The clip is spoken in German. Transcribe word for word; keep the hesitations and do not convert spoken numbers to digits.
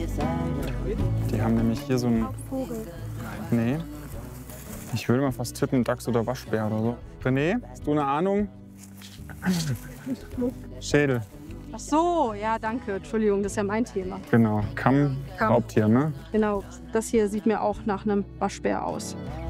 Die haben nämlich hier so ein... Vogel. Nee. Ich würde mal fast tippen, Dachs oder Waschbär oder so. René, hast du eine Ahnung? Schädel. Ach so, ja, danke. Entschuldigung, das ist ja mein Thema. Genau. Kamm, Kamm. Raubtier, ne? Genau, das hier sieht mir auch nach einem Waschbär aus.